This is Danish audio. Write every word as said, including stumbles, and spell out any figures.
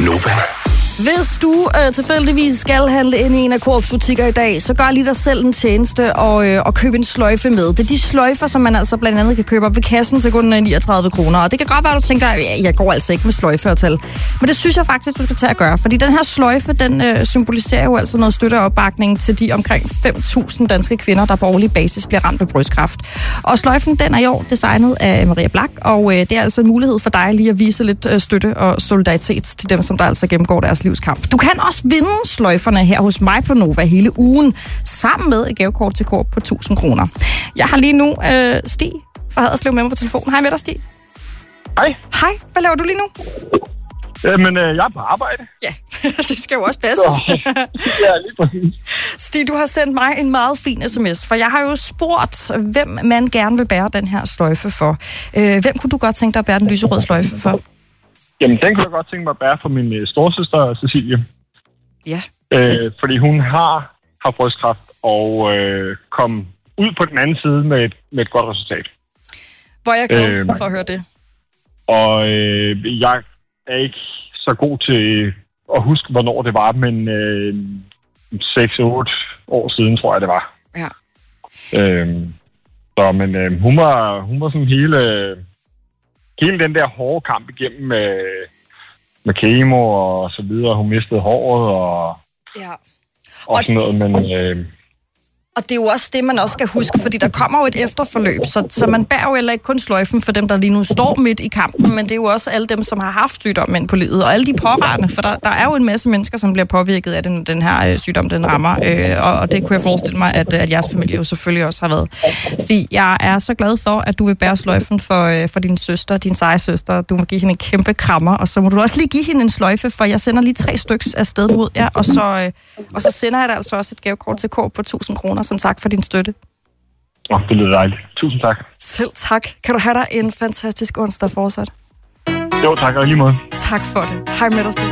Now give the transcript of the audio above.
Nova. Hvis du øh, tilfældigvis skal handle ind i en af Coop's butikker i dag, så gør lige dig selv en tjeneste og, øh, og køb en sløjfe med. Det er de sløjfer, som man altså blandt andet kan købe op ved kassen til kun niogtredive kroner. Og det kan godt være, at du tænker, at jeg går altså ikke med sløjfetal. Men det synes jeg faktisk, du skal tage at gøre. Fordi den her sløjfe, den øh, symboliserer jo altså noget støtte og opbakning til de omkring fem tusind danske kvinder, der på årlig basis bliver ramt af brystkræft. Og sløjfen, den er i år designet af Maria Black, og øh, det er altså en mulighed for dig lige at vise lidt øh, støtte og solidaritet til dem, som der altså gennemgår deres livskamp. Du kan også vinde sløjferne her hos mig på Nova hele ugen, sammen med et gavekort til Coop på tusind kroner. Jeg har lige nu øh, Stig fra Haderslev med mig på telefonen. Hej med dig, Stig. Hej. Hej, hvad laver du lige nu? Jamen, øh, jeg er på arbejde. Ja, det skal jo også passe. Ja, lige præcis. Stig, du har sendt mig en meget fin sms, for jeg har jo spurgt, hvem man gerne vil bære den her sløjfe for. Øh, hvem kunne du godt tænke dig at bære den lyserøde sløjfe for? Jamen, den kunne jeg godt tænke mig at bære for min øh, storsøster, Cecilie. Ja. Øh, fordi hun har haft brystkræft og øh, kom ud på den anden side med et, med et godt resultat. Hvor er jeg glad Øh, for at høre det. Og øh, jeg er ikke så god til at huske, hvornår det var, men øh, seks otte år siden, tror jeg, det var. Ja. Øh, så, men øh, hun var, hun var sådan hele... Hele den der hårde kamp igennem med, med kemo og så videre. Hun mistede håret og, Ja. og sådan noget, men... Øh, Og det er jo også det, man også skal huske, fordi der kommer jo et efterforløb, så, så man bærer jo heller ikke kun sløjfen for dem, der lige nu står midt i kampen, men det er jo også alle dem, som har haft sygdommen på livet, og alle de pårørende, for der, der er jo en masse mennesker, som bliver påvirket af den, den her øh, sygdom, den rammer, øh, og, og det kunne jeg forestille mig, at, at jeres familie jo selvfølgelig også har været. Stig, jeg er så glad for, at du vil bære sløjfen for, øh, for din søster, din seje søster. Du må give hende en kæmpe krammer, og så må du også lige give hende en sløjfe, for jeg sender lige tre styks afsted mod jer, og så, øh, og så sender jeg dig altså også et gavekort til Coop på tusind kroner, som tak for din støtte. Åh, det lyder dejligt. Tusind tak. Selv tak. Kan du have dig en fantastisk onsdag fortsat? Jo, tak og lige måde. Tak for det. Hej med dig, Stig.